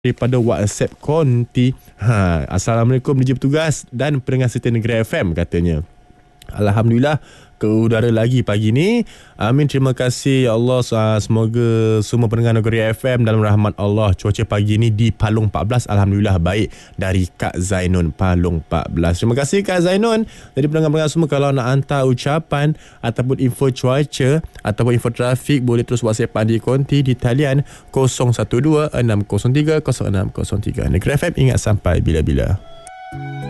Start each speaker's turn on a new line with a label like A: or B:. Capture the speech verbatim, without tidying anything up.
A: daripada WhatsApp Konti. Ha, Assalamualaikum D J Petugas dan pendengar setia Negeri F M, katanya. Alhamdulillah ke udara lagi pagi ni. Amin, terima kasih ya Allah. Semoga semua pendengar Negeri F M dalam rahmat Allah. Cuaca pagi ni di Palung empat belas alhamdulillah baik, dari Kak Zainun Palung empat belas. Terima kasih Kak Zainun. Jadi pendengar-pendengar semua, kalau nak hantar ucapan ataupun info cuaca ataupun info trafik, boleh terus WhatsApp Pandi Konti di talian kosong satu dua enam kosong tiga kosong enam kosong tiga. Negeri F M, ingat sampai bila-bila.